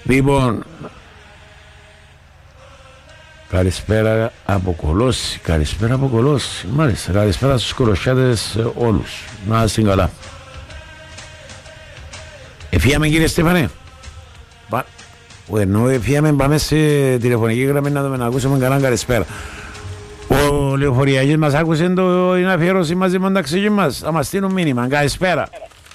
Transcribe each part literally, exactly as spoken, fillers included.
Λοιπόν, καλησπέρα από Κολώσση, καλησπέρα από Κολώσση, μάλιστα, καλησπέρα στους κολοσσιάτες όλους, να είστε καλά. Εφιάμε κύριε Στέφανε, Πα... ενώ εφιάμε πάμε σε τηλεφωνική γραμμή να δούμε να ακούσουμε καλά καλησπέρα. Ο λεωφοριακής μας άκουσε το είναι αφιέρωση μαζί με τον ταξίγι μας, θα μας στείλουν μήνυμα, καλησπέρα.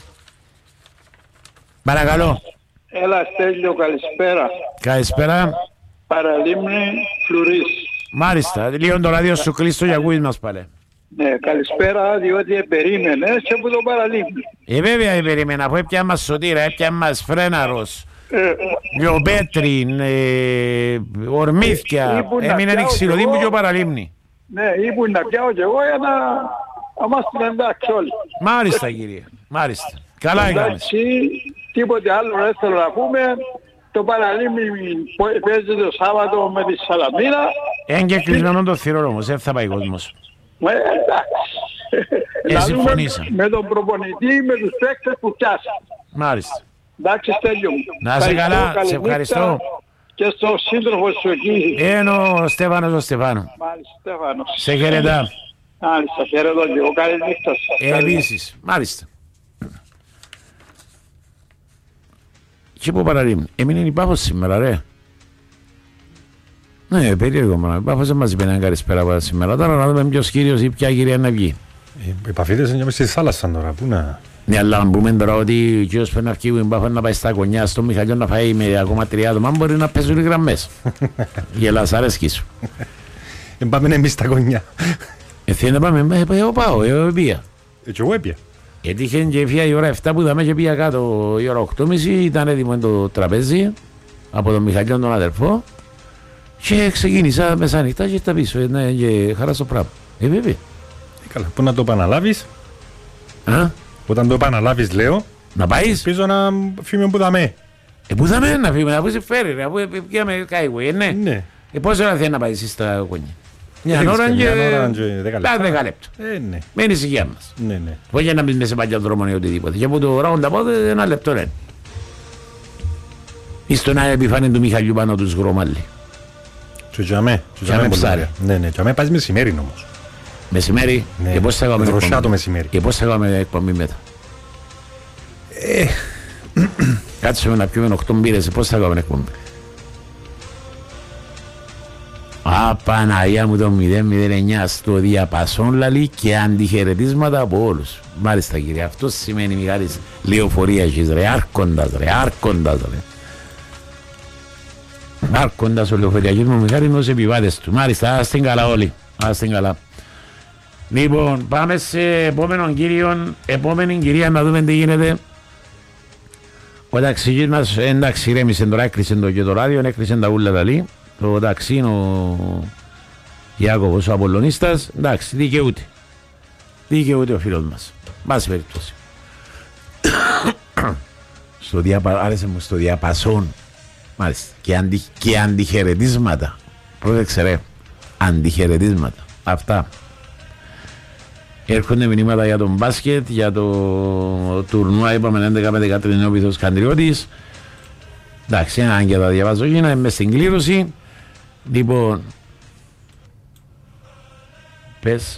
Παρακαλώ. Έλα Στέλιο, καλησπέρα. Καλησπέρα. Παραλίμνη Φλουρής. Μάλιστα, λίγο το ράδιο σου κλείστο για ακούεις μας πάλι. Ναι, καλησπέρα, διότι περίμενες και από το Παραλίμνη. Ε, βέβαια περίμενα, αφού έπια μας Σωτήρα, έπια μας Φρέναρος, Ε, Λιοπέτριν, ε, Ορμήθκια, έμεινε η Ξυλοδήμου και ο Παραλίμνη. Ναι, ήμουν να πιάω και εγώ για να είμαστε εντάξει όλοι. Μάλιστα κύριε, μάλιστα. Καλά έκανες. Εντάξει, τίποτε άλλο δεν θέλω να πούμε. Το Παραλίμνη παίζει το Σάββατο με τη Σαλαμίνα. Εν και κλεισμένο το θηρόν όμως, δεν θα πάει κόσμος. Ε, εντάξει. Ε, Να συμφωνήσαμε. δούμε με τον προπονητή, με τους παίκτες που πιάσαν. Μάλιστα. Εντάξει Στέλιο μου. Να είσαι καλά, καλή σε νύχτα. ευχαριστώ. Και στο σύντροφο σου εκεί. Ένο ο Στέφανος ο Στεφάνο. Μάλιστα, Στέφανος. Σε χαιρετά. Μάλιστα, χαιρετώ και εγώ. Καλή νύχτα σας. Ε, επίσης, μάλιστα. Και που Παραλίμνη, έμεινε η Πάφος σήμερα ρε. Ναι, περίεργο μόνο. Η Πάφος δεν μας είπε έναν καλησπέρα σήμερα. Τώρα να δούμε ποιος κύριος ή ποια κυρία να βγει. Οι επαφίδες είναι μέσα στη θάλασσα τώρα, πού να... Ναι, αλλά αν πούμε τώρα ότι ο κύριος πρέπει να βγει η Πάφος να πάει στα κονιά, στο Μιχαλιό να φάει με ακόμα τρία άτομα, μπορεί να πέσουν οι γραμμές. Γελάς, αρέσκει σου. Δεν πάμε εμείς στα κονιά. Ε, θέλει να πάμε, εγώ πάω, εγώ πήγα. Έτσι εγώ έπια. Γιατί είχε και φύγα η ώρα εφτά που είδαμε και πήγα κάτω η ώρα οκτώ και μισή, ήταν έτοιμο το τραπέζι από τον Μιχαλιό τον αδερφό και ξεκίνησα μεσάνυχτα και ήρθα πίσω, ναι, και χαρά στο πράγμα. Ε, βέβαια. Ε, καλά, πού να το επαναλάβεις. Α, Όταν το επαναλάβεις λέω, να πάεις. πίσω να φύγουμε που δαμε. Ε, πού θα με να φύγουμε, αφού είσαι φέρει, ρε, αφού πήγαμε Κάιγουε, ναι. Ναι. Ε, πόση ώρα θέλει να πάεις εσύ στα κονιά. Μια Έχεις ώρα και και μια ώρα και δέκα λεπτά. τα δέκα λεπτά. Ε, ναι. Με είναι ησυχία μας. Ναι, ναι. Όχι για να μπεις μέσα σε παλιά δρόμο ή οτιδήποτε. Και από το ράγοντα πόδε ένα λεπτό είναι. Ή στον Άι επιφάνει του Μιχαλιού πάνω τους γρομάλι. Και τζαμέ. Τζαμέ ψάρι. Ναι, ναι. Τζαμέ πας μεσημέρι όμως. Μεσημέρι, Ναι. και πώς θα κάνουμε Δροσιά εκπομπή. το μεσημέρι. Και πώς θα κάνουμε εκπομπή μετά. Ε, Κάτσουμε να πιούμε οκτώ μπύρες, πώς θα κάνουμε εκπομπή. Α, Παναγία μου το μηδέν μηδέν εννιά στο διαπασόν λαλή και αντιχαιρετίσματα από όλους. Μάλιστα κύριε, αυτό σημαίνει Μιχάλης λεωφορεία έχεις ρε, άρχοντας ρε, άρχοντας ρε. Άρχοντας ο λεωφοριακής μου Μιχάλη είναι ως επιβάτες του. Μάλιστα, άστε καλά όλοι, άστε καλά. Λοιπόν, πάμε σε επόμενον κύριο, επόμενη κυρία να δούμε τι γίνεται. Ο ταξιγής μας εντάξει ρέμισε τώρα, έκλεισε το και το ράδιο, έκλεισε τα ούλα τα λί. Το ταξί είναι ο Ιάκωβος ο Απολλωνίστας, εντάξει, δικαιούται. Δικαιούται ο φίλος μας. Βάση περίπτωση. στο διαπα... Άρεσε μου στο διαπασόν. Μάλιστα. Και, αντι... και αντιχαιρετίσματα. Πρόσεξε ρε. Αντιχαιρετίσματα. Αυτά. Έρχονται μηνύματα για τον μπάσκετ, για το τουρνουά, είπαμε έντεκα με δεκατρείς νεόπιθος Καντριώτης. Εντάξει, αν και τα διαβάζω γίνα, είμαι στην κλήρωση. Λοιπόν, πες,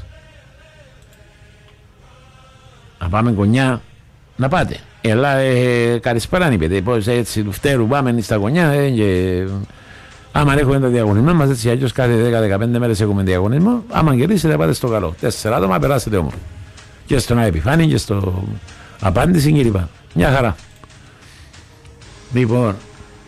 να πάμε κονιά, να πάτε. Ελά, ε, καλησπέρα αν είπετε, πώς έτσι του φτέρου πάμε στα κονιά ε, και άμα έχουμε τα διαγωνισμό μας έτσι αλλιώς κάθε δέκα με δεκαπέντε μέρες έχουμε διαγωνισμό, άμα κερδίσετε πάτε στο καλό. Τέσσερα άτομα περάσετε όμως. Και στον Επιφάνη και στο απάντηση και λοιπά. Μια χαρά. Λοιπόν,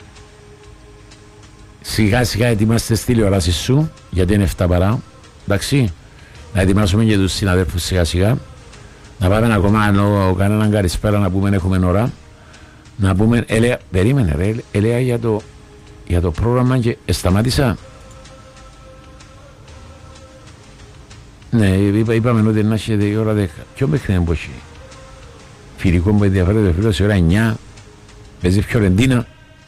σιγά σιγά ετοιμάστε στη τηλεόραση σου, γιατί είναι εφτά παρά. Εντάξει, να ετοιμάσουμε και τους συναδέλφους σιγά σιγά. Να πάμε ακόμα ενώ κανέναν καλησπέρα να πούμε έχουμε ώρα. Να πούμε, ελέα, περίμενε ρε, ελέα για το, για το πρόγραμμα και ε, σταμάτησα. Ναι, είπα, είπαμε ότι να έχετε η ώρα δέκα. Ποιο παιχνίδι που έχει. Φιλικό που ενδιαφέρει το φίλο σε ώρα εννιά. Παίζει Φιωρεντίνα.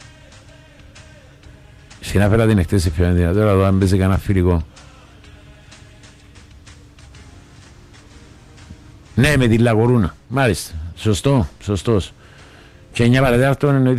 Συνάφερα την εκτές η Φιωρεντίνα. Τώρα εδώ αν παίζει κανένα φιλικό. Ναι, με τη Λαγορούνα. Μάλιστα. Σωστό, σωστός. Και εννιά παρατέταρτο